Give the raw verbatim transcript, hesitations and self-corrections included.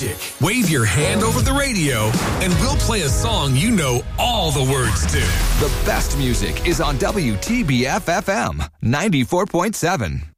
music. Wave your hand over the radio, and we'll play a song you know all the words to. The best music is on W T B F F M ninety-four point seven.